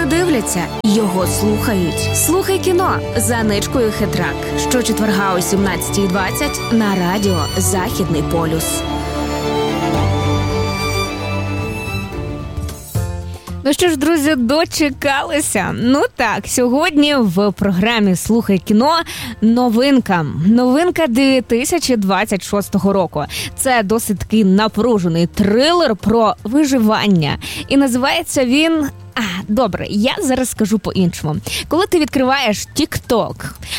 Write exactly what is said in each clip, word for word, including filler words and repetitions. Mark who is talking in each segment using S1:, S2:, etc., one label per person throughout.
S1: не дивляться, його слухають. Слухай кіно за ничкою Хитрак. Щочетверга о сімнадцятій двадцять на радіо «Західний полюс». Ну що ж, друзі, дочекалися? Ну так, сьогодні в програмі «Слухай кіно» новинка. Новинка дві тисячі двадцять шостого року. Це досить такий напружений трилер про виживання. І називається він... А, добре, я зараз скажу по-іншому. Коли ти відкриваєш TikTok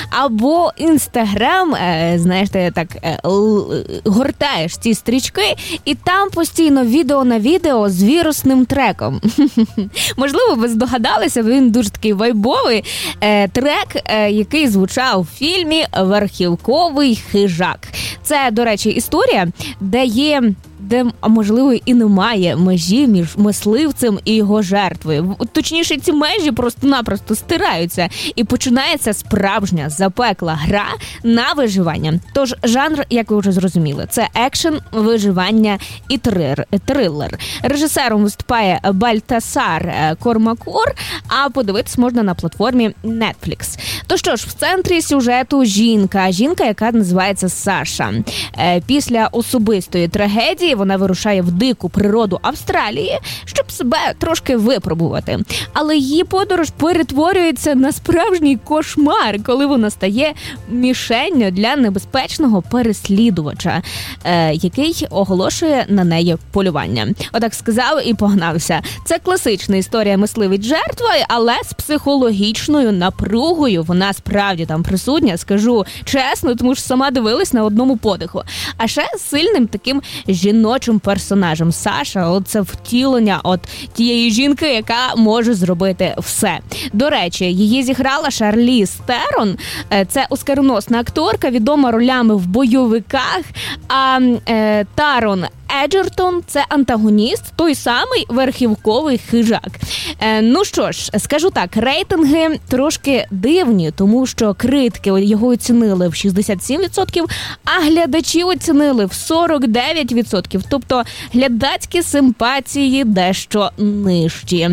S1: або Instagram, е, знаєш, ти так е, л, гортаєш ці стрічки, і там постійно відео на відео з вірусним треком. Можливо, ви здогадалися, він дуже такий вайбовий е, трек, е, який звучав у фільмі «Верхівковий хижак». Це, до речі, історія, де є... де, можливо, і немає межі між мисливцем і його жертвою. Точніше, ці межі просто-напросто стираються, і починається справжня запекла гра на виживання. Тож, жанр, як ви вже зрозуміли, це екшен, виживання і трир, трилер. Режисером виступає Бальтасар Кормакор, а подивитись можна на платформі Netflix. То що ж, в центрі сюжету жінка, жінка, яка називається Саша. Після особистої трагедії вона вирушає в дику природу Австралії, щоб себе трошки випробувати. Але її подорож перетворюється на справжній кошмар, коли вона стає мішенню для небезпечного переслідувача, е, який оголошує на неї полювання. Отак сказав і погнався. Це класична історія мисливець-жертва, але з психологічною напругою. Вона справді там присутня, скажу чесно, тому що сама дивилась на одному подиху. А ще сильним таким жіночим персонажем. Саша – оце втілення от тієї жінки, яка може зробити все. До речі, її зіграла Шарліз Терон. Це оскароносна акторка, відома ролями в бойовиках, а е, Тарон Еджертон – це антагоніст, той самий верхівковий хижак. Е, ну що ж, скажу так, рейтинги трошки дивні, тому що критики його оцінили в шістдесят сім відсотків, а глядачі оцінили в сорок дев'ять відсотків. Тобто глядацькі симпатії дещо нижчі.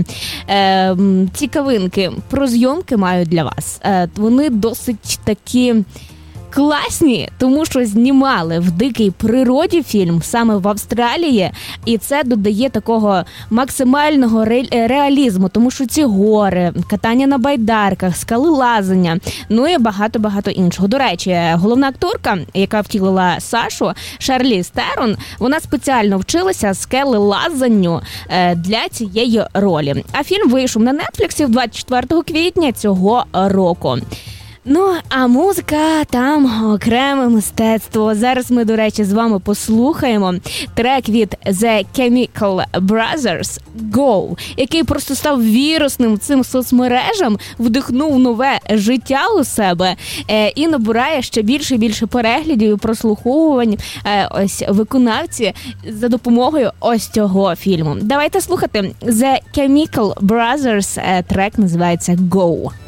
S1: Е, цікавинки про зйомки маю для вас. Е, вони досить такі... класні, тому що знімали в дикій природі фільм саме в Австралії, і це додає такого максимального ре- реалізму, тому що ці гори, катання на байдарках, скалелазання, ну і багато-багато іншого. До речі, головна акторка, яка втілила Сашу, Шарліз Терон, вона спеціально вчилася скелелазанню для цієї ролі. А фільм вийшов на Netflix двадцять четвертого квітня цього року. Ну, а музика там окреме мистецтво. Зараз ми, до речі, з вами послухаємо трек від The Chemical Brothers «Go», який просто став вірусним цим соцмережам, вдихнув нове життя у себе е, і набирає ще більше і більше переглядів і прослуховувань е, ось виконавці за допомогою ось цього фільму. Давайте слухати The Chemical Brothers, е, трек називається «Go».